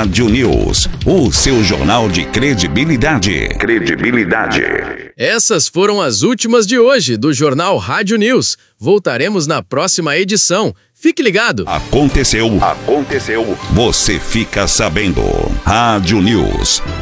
Rádio News, o seu jornal de credibilidade. Essas foram as últimas de hoje do Jornal Rádio News. Voltaremos na próxima edição. Fique ligado. Aconteceu. Você fica sabendo. Rádio News.